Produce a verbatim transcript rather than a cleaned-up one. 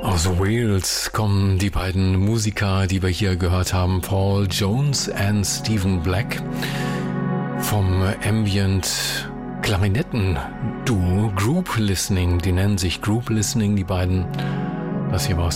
Aus Wales kommen die beiden Musiker, die wir hier gehört haben, Paul Jones und Stephen Black, vom Ambient Klarinetten-Duo Group Listening. Die nennen sich Group Listening, die beiden. Das hier war